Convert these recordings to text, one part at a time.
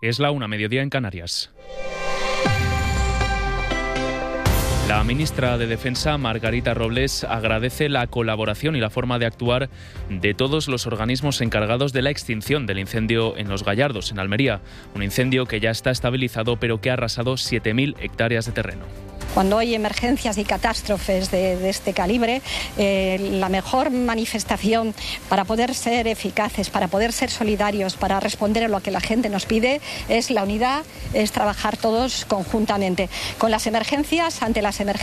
Es la 1:00, mediodía en Canarias. La ministra de Defensa, Margarita Robles, agradece la colaboración y la forma de actuar de todos los organismos encargados de la extinción del incendio en Los Gallardos, en Almería. Un incendio que ya está estabilizado, pero que ha arrasado 7.000 hectáreas de terreno. Cuando hay emergencias y catástrofes de este calibre, la mejor manifestación para poder ser eficaces, para poder ser solidarios, para responder a lo que la gente nos pide, es la unidad, es trabajar todos conjuntamente. Con las emergencias, ante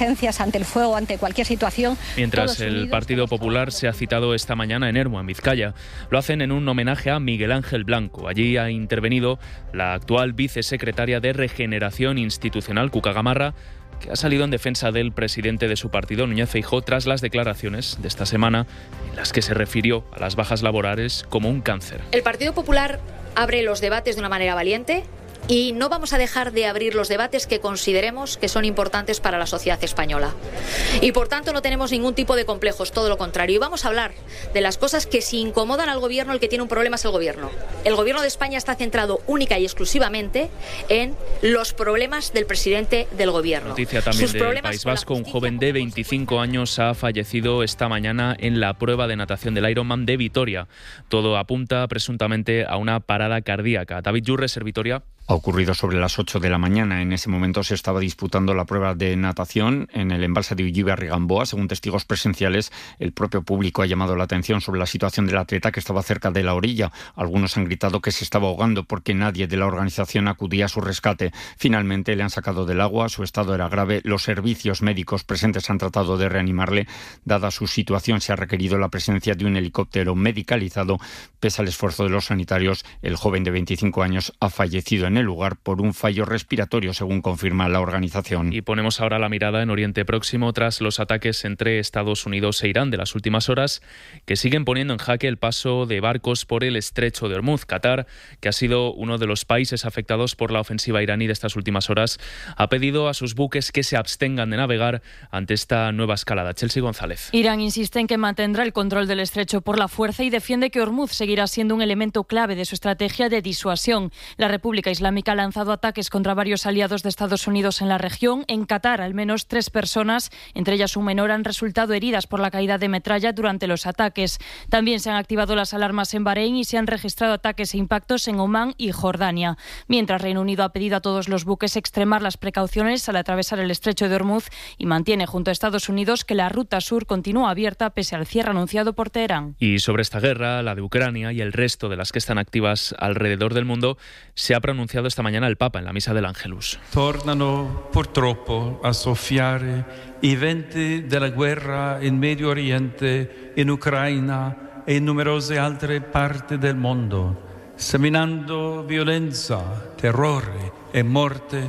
el fuego, ante cualquier situación. Mientras el Partido Popular se ha citado esta mañana en Ermua, en Vizcaya. Lo hacen en un homenaje a Miguel Ángel Blanco. Allí ha intervenido la actual vicesecretaria de Regeneración Institucional, Cuca Gamarra, que ha salido en defensa del presidente de su partido, Núñez Feijóo, tras las declaraciones de esta semana en las que se refirió a las bajas laborales como un cáncer. El Partido Popular abre los debates de una manera valiente y no vamos a dejar de abrir los debates que consideremos que son importantes para la sociedad española. Y por tanto no tenemos ningún tipo de complejos, todo lo contrario. Y vamos a hablar de las cosas que si incomodan al gobierno, el que tiene un problema es el gobierno. El gobierno de España está centrado única y exclusivamente en los problemas del presidente del gobierno. Noticia también del País Vasco. Un joven de 25 años ha fallecido esta mañana en la prueba de natación del Ironman de Vitoria. Todo apunta presuntamente a una parada cardíaca. David Yurres, Vitoria. Ha ocurrido sobre las 8 de la mañana. En ese momento se estaba disputando la prueba de natación en el embalse de Ullibarri-Gamboa. Según testigos presenciales, el propio público ha llamado la atención sobre la situación del atleta, que estaba cerca de la orilla. Algunos han gritado que se estaba ahogando porque nadie de la organización acudía a su rescate. Finalmente le han sacado del agua. Su estado era grave. Los servicios médicos presentes han tratado de reanimarle. Dada su situación, se ha requerido la presencia de un helicóptero medicalizado. Pese al esfuerzo de los sanitarios, el joven de 25 años ha fallecido en el lugar por un fallo respiratorio, según confirma la organización. Y ponemos ahora la mirada en Oriente Próximo tras los ataques entre Estados Unidos e Irán de las últimas horas, que siguen poniendo en jaque el paso de barcos por el estrecho de Hormuz. Qatar, que ha sido uno de los países afectados por la ofensiva iraní de estas últimas horas, ha pedido a sus buques que se abstengan de navegar ante esta nueva escalada. Chelsea González. Irán insiste en que mantendrá el control del estrecho por la fuerza y defiende que Hormuz seguirá siendo un elemento clave de su estrategia de disuasión. La República Islámica ha lanzado ataques contra varios aliados de Estados Unidos en la región. En Qatar, al menos 3 personas, entre ellas un menor, han resultado heridas por la caída de metralla durante los ataques. También se han activado las alarmas en Bahrein y se han registrado ataques e impactos en Omán y Jordania. Mientras, Reino Unido ha pedido a todos los buques extremar las precauciones al atravesar el estrecho de Hormuz y mantiene junto a Estados Unidos que la ruta sur continúa abierta pese al cierre anunciado por Teherán. Y sobre esta guerra, la de Ucrania y el resto de las que están activas alrededor del mundo, se ha pronunciado esta mañana el Papa en la misa del Ángelus. Tornano purtroppo a soffiare i venti della guerra in Medio Oriente, in Ucraina e in numerose altre parti del mondo, seminando violenza, terrore e morte.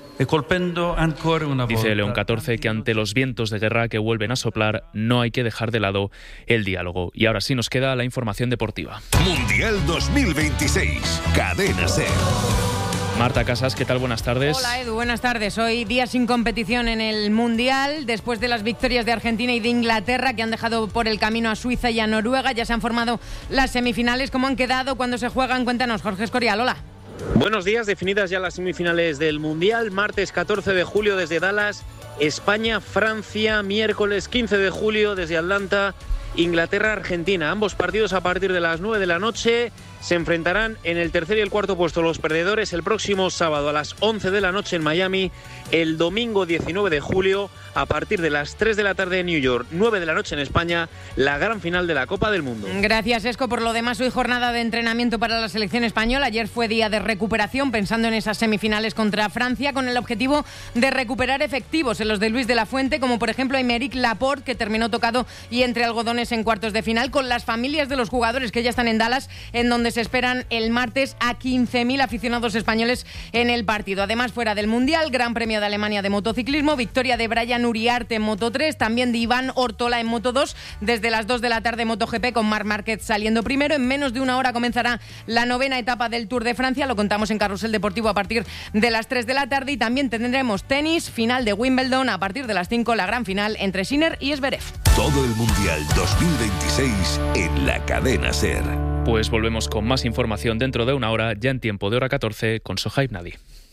Dice León XIV que ante los vientos de guerra que vuelven a soplar no hay que dejar de lado el diálogo. Y ahora sí nos queda la información deportiva. Mundial 2026, Cadena SER. Marta Casas, ¿qué tal? Buenas tardes. Hola Edu, buenas tardes. Hoy día sin competición en el Mundial. Después de las victorias de Argentina y de Inglaterra, que han dejado por el camino a Suiza y a Noruega, ya se han formado las semifinales. ¿Cómo han quedado? ¿Cuándo se juegan? Cuéntanos, Jorge Escorial. Hola. Buenos días, definidas ya las semifinales del Mundial. Martes 14 de julio desde Dallas, España, Francia. Miércoles 15 de julio desde Atlanta, Inglaterra, Argentina. Ambos partidos a partir de las 9 de la noche. Se enfrentarán en el tercer y el cuarto puesto los perdedores el próximo sábado a las 11 de la noche en Miami, el domingo 19 de julio a partir de las 3 de la tarde en New York, 9 de la noche en España, la gran final de la Copa del Mundo. Gracias, Esco. Por lo demás, hoy jornada de entrenamiento para la selección española. Ayer fue día de recuperación, pensando en esas semifinales contra Francia, con el objetivo de recuperar efectivos en los de Luis de la Fuente, como por ejemplo Aymeric Laporte, que terminó tocado y entre algodones en cuartos de final, con las familias de los jugadores que ya están en Dallas, en donde se esperan el martes a 15.000 aficionados españoles en el partido. Además, fuera del Mundial, Gran Premio de Alemania de motociclismo, victoria de Brian Uriarte en Moto 3, también de Iván Ortola en Moto 2, desde las 2 de la tarde MotoGP con Marc Márquez saliendo primero. En menos de una hora comenzará la 9ª etapa del Tour de Francia, lo contamos en Carrusel Deportivo a partir de las 3 de la tarde, y también tendremos tenis, final de Wimbledon a partir de las 5, la gran final entre Sinner y Zverev. Todo el Mundial 2026 en la Cadena SER. Pues volvemos con más información dentro de una hora, ya en tiempo de hora 14, con Sohaib Nadi.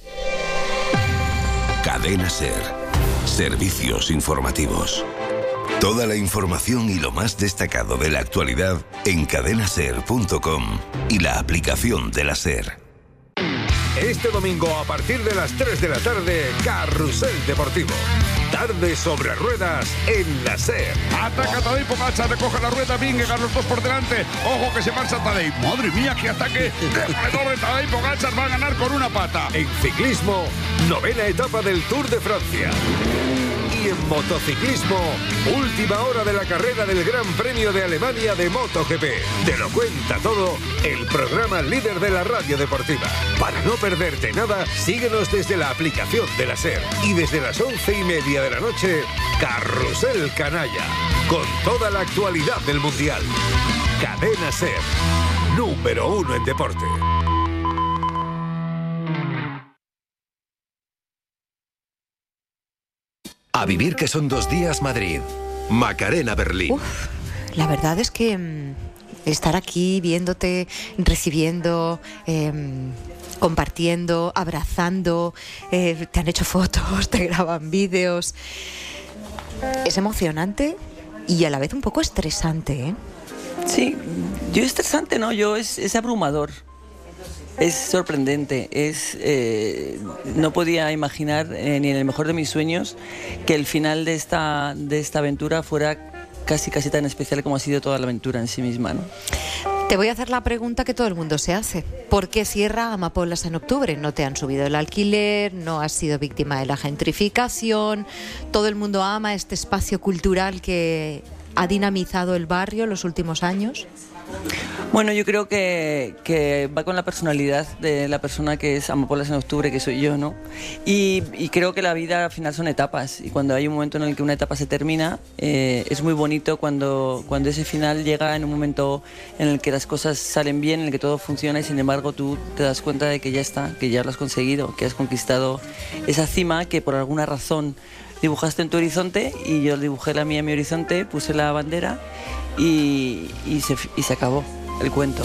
Cadena SER. Servicios informativos. Toda la información y lo más destacado de la actualidad en cadenaser.com y la aplicación de la SER. Este domingo a partir de las 3 de la tarde, Carrusel Deportivo. Tarde sobre ruedas en la SER. Ataca Tadej Pogačar, recoge la rueda, Vingegaard, los dos por delante. Ojo que se marcha Tadej. Madre mía, qué ataque demoledor de Tadej Pogačar, va a ganar con una pata. En ciclismo, 9ª etapa del Tour de Francia. Y en motociclismo, última hora de la carrera del Gran Premio de Alemania de MotoGP. Te lo cuenta todo el programa líder de la radio deportiva. Para no perderte nada, síguenos desde la aplicación de la SER. Y desde las 11:30 de la noche, Carrusel Canalla, con toda la actualidad del Mundial. Cadena SER, número 1 en deporte. A vivir que son 2 días Madrid. Macarena Berlín. La verdad es que estar aquí viéndote, recibiendo, compartiendo, abrazando, te han hecho fotos, te graban vídeos. Es emocionante y a la vez un poco estresante, ¿eh? Sí, yo estresante no, es abrumador. Es sorprendente, no podía imaginar ni en el mejor de mis sueños que el final de esta aventura fuera casi tan especial como ha sido toda la aventura en sí misma, ¿no? Te voy a hacer la pregunta que todo el mundo se hace. ¿Por qué cierra Amapolas en octubre? No te han subido el alquiler, no has sido víctima de la gentrificación, todo el mundo ama este espacio cultural que ha dinamizado el barrio en los últimos años. Bueno, yo creo que va con la personalidad de la persona que es Amapolas en octubre, que soy yo, ¿no? Y creo que la vida al final son etapas, y cuando hay un momento en el que una etapa se termina, es muy bonito cuando ese final llega en un momento en el que las cosas salen bien, en el que todo funciona, y sin embargo tú te das cuenta de que ya está, que ya lo has conseguido, que has conquistado esa cima que por alguna razón dibujaste en tu horizonte, y yo dibujé la mía en mi horizonte, puse la bandera y se acabó el cuento.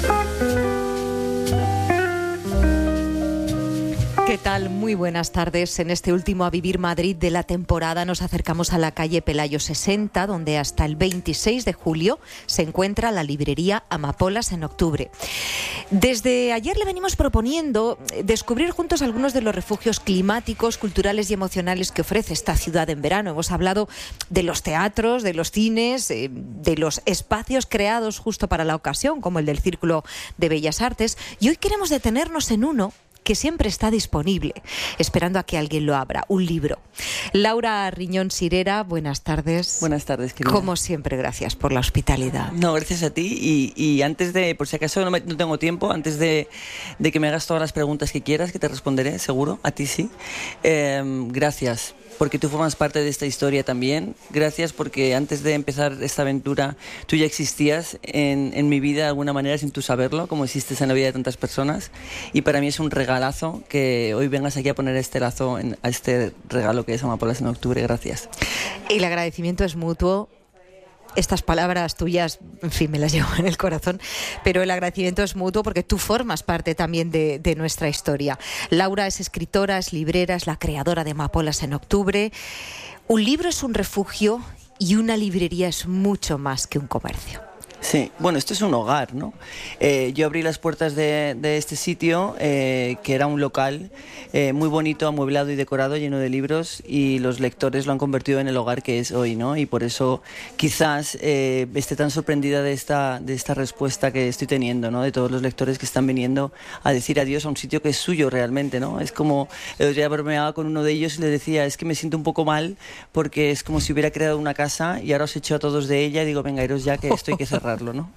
¿Qué tal? Muy buenas tardes. En este último A Vivir Madrid de la temporada nos acercamos a la calle Pelayo 60, donde hasta el 26 de julio se encuentra la librería Amapolas en octubre. Desde ayer le venimos proponiendo descubrir juntos algunos de los refugios climáticos, culturales y emocionales que ofrece esta ciudad en verano. Hemos hablado de los teatros, de los cines, de los espacios creados justo para la ocasión, como el del Círculo de Bellas Artes, y hoy queremos detenernos en uno que siempre está disponible, esperando a que alguien lo abra, un libro. Laura Riñón Sirera, buenas tardes. Buenas tardes, querida. Como siempre, gracias por la hospitalidad. No, gracias a ti, y antes de, por si acaso no tengo tiempo, antes de que me hagas todas las preguntas que quieras, que te responderé, seguro, a ti sí. Gracias, porque tú formas parte de esta historia también. Gracias porque antes de empezar esta aventura tú ya existías en mi vida de alguna manera sin tú saberlo, como existes en la vida de tantas personas, y para mí es un regalazo que hoy vengas aquí a poner este lazo a este regalo que es Amapolas en octubre. Gracias. Y el agradecimiento es mutuo. Estas palabras tuyas, en fin, me las llevo en el corazón, pero el agradecimiento es mutuo porque tú formas parte también de nuestra historia. Laura es escritora, es librera, es la creadora de Amapolas en octubre. Un libro es un refugio y una librería es mucho más que un comercio. Sí, bueno, esto es un hogar, ¿no? Yo abrí las puertas de este sitio, que era un local muy bonito, amueblado y decorado, lleno de libros, y los lectores lo han convertido en el hogar que es hoy, ¿no? Y por eso quizás esté tan sorprendida de esta respuesta que estoy teniendo, ¿no? De todos los lectores que están viniendo a decir adiós a un sitio que es suyo realmente, ¿no? Es como, ya bromeaba con uno de ellos y le decía, es que me siento un poco mal porque es como si hubiera creado una casa y ahora os echo a todos de ella y digo, venga, iros ya, que esto hay que cerrarlo, ¿no?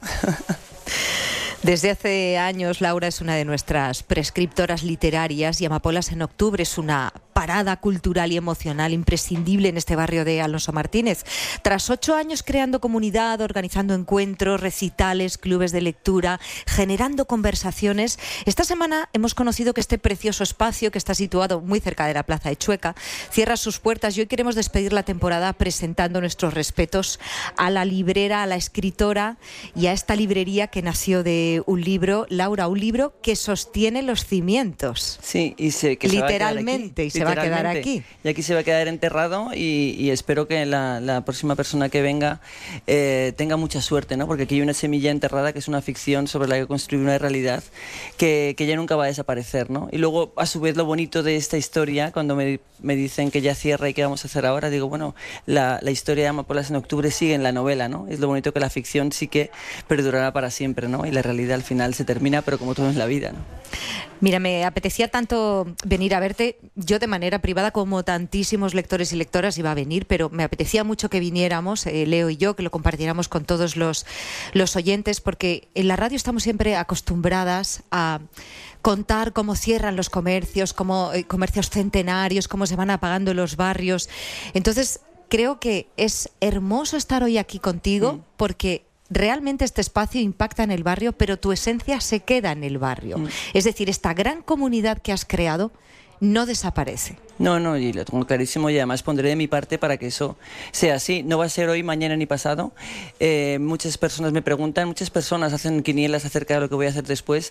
Desde hace años, Laura es una de nuestras prescriptoras literarias y Amapolas en octubre es una parada cultural y emocional imprescindible en este barrio de Alonso Martínez. Tras 8 años creando comunidad, organizando encuentros, recitales, clubes de lectura, generando conversaciones, esta semana hemos conocido que este precioso espacio, que está situado muy cerca de la Plaza de Chueca, cierra sus puertas y hoy queremos despedir la temporada presentando nuestros respetos a la librera, a la escritora y a esta librería que nació de un libro, Laura, un libro que sostiene los cimientos. Sí, y que literalmente, y se va a quedar aquí. Y aquí se va a quedar enterrado y espero que la próxima persona que venga tenga mucha suerte, ¿no? Porque aquí hay una semilla enterrada que es una ficción sobre la que construir una realidad que ya nunca va a desaparecer, ¿no? Y luego, a su vez, lo bonito de esta historia, cuando me dicen que ya cierra y qué vamos a hacer ahora, digo, bueno, la historia de Amapolas en octubre sigue en la novela, ¿no? Es lo bonito que la ficción sí que perdurará para siempre, ¿no? Y la realidad al final se termina, pero como todo en la vida, ¿no? Mira, me apetecía tanto venir a verte, yo de manera privada, como tantísimos lectores y lectoras iba a venir, pero me apetecía mucho que viniéramos, Leo y yo, que lo compartiéramos con todos los oyentes, porque en la radio estamos siempre acostumbradas a contar cómo cierran los comercios, cómo comercios centenarios, cómo se van apagando los barrios. Entonces, creo que es hermoso estar hoy aquí contigo, porque realmente este espacio impacta en el barrio, pero tu esencia se queda en el barrio. Es decir, esta gran comunidad que has creado no desaparece. No, y lo tengo clarísimo y además pondré de mi parte para que eso sea así. No va a ser hoy, mañana ni pasado. Muchas personas me preguntan, muchas personas hacen quinielas acerca de lo que voy a hacer después.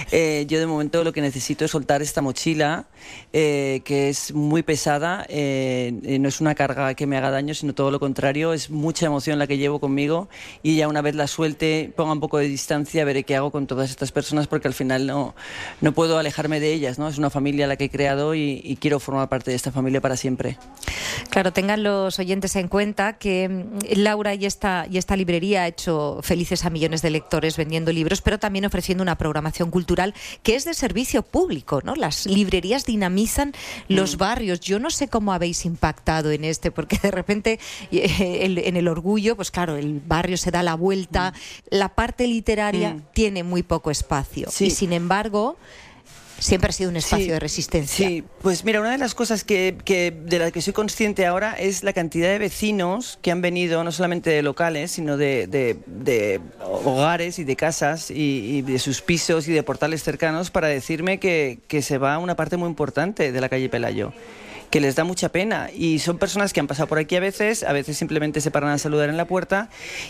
Yo de momento lo que necesito es soltar esta mochila, que es muy pesada. No es una carga que me haga daño, sino todo lo contrario. Es mucha emoción la que llevo conmigo y ya una vez la suelte, ponga un poco de distancia, veré qué hago con todas estas personas, porque al final no puedo alejarme de ellas, ¿no? Es una familia la que he creado y quiero formar parte de esta familia para siempre. Claro, tengan los oyentes en cuenta que Laura y esta librería ha hecho felices a millones de lectores vendiendo libros, pero también ofreciendo una programación cultural que es de servicio público, ¿no? Las librerías dinamizan los barrios. Yo no sé cómo habéis impactado en porque de repente en el Orgullo, pues claro, el barrio se da la vuelta, la parte literaria tiene muy poco espacio y sin embargo siempre ha sido un espacio de resistencia. Sí, pues mira, una de las cosas de las que soy consciente ahora es la cantidad de vecinos que han venido, no solamente de locales, sino de hogares y de casas y de sus pisos y de portales cercanos para decirme que se va una parte muy importante de la calle Pelayo, que les da mucha pena, y son personas que han pasado por aquí a veces simplemente se paran a saludar en la puerta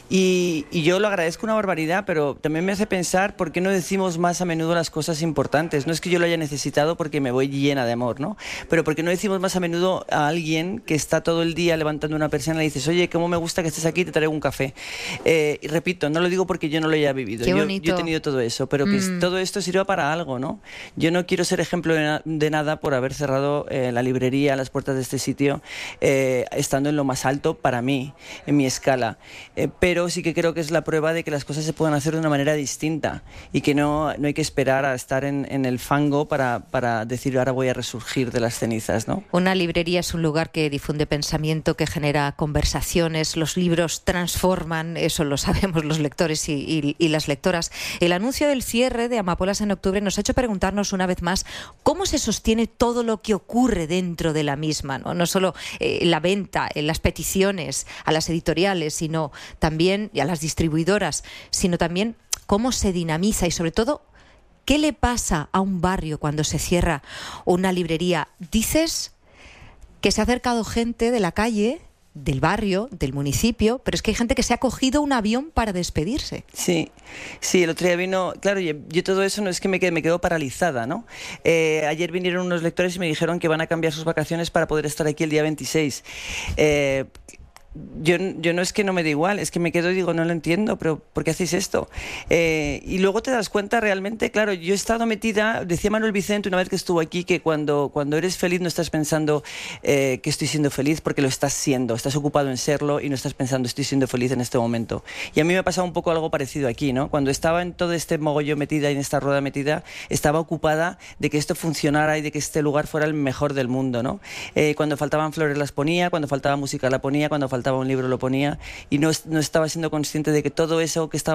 y yo lo agradezco una barbaridad, pero también me hace pensar por qué no decimos más a menudo las cosas importantes. No es que yo lo haya necesitado porque me voy llena de amor, ¿no? Pero por qué no decimos más a menudo a alguien que está todo el día levantando una persiana y le dices, oye, cómo me gusta que estés aquí, te traigo un café. Y repito, no lo digo porque yo no lo haya vivido, yo he tenido todo eso, pero que todo esto sirva para algo, ¿no? Yo no quiero ser ejemplo de nada por haber cerrado la librería, las puertas de este sitio, estando en lo más alto para mí, en mi escala, pero sí que creo que es la prueba de que las cosas se pueden hacer de una manera distinta y que no hay que esperar a estar en el fango para decir ahora voy a resurgir de las cenizas, ¿no? Una librería es un lugar que difunde pensamiento, que genera conversaciones, los libros transforman, eso lo sabemos los lectores y las lectoras. El anuncio del cierre de Amapolas en octubre nos ha hecho preguntarnos una vez más cómo se sostiene todo lo que ocurre dentro de la misma, no solo la venta, las peticiones a las editoriales, sino también y a las distribuidoras, sino también cómo se dinamiza y sobre todo qué le pasa a un barrio cuando se cierra una librería. Dices que se ha acercado gente de la calle, del barrio, del municipio, pero es que hay gente que se ha cogido un avión para despedirse. Sí, el otro día vino, claro, yo todo eso no es que me quedo paralizada, ¿no? Ayer vinieron unos lectores y me dijeron que van a cambiar sus vacaciones para poder estar aquí el día 26. Yo no es que no me da igual, es que me quedo y digo, no lo entiendo, pero ¿por qué hacéis esto? Y luego te das cuenta realmente, claro, yo he estado metida, decía Manuel Vicente una vez que estuvo aquí, que cuando eres feliz no estás pensando que estoy siendo feliz, porque lo estás siendo, estás ocupado en serlo y no estás pensando estoy siendo feliz en este momento. Y a mí me ha pasado un poco algo parecido aquí, ¿no? Cuando estaba en todo este mogollo metida y en esta rueda metida, estaba ocupada de que esto funcionara y de que este lugar fuera el mejor del mundo, ¿no? Cuando faltaban flores las ponía, cuando faltaba música la ponía, cuando faltaba un libro lo ponía, y no estaba siendo consciente de que todo eso que estaba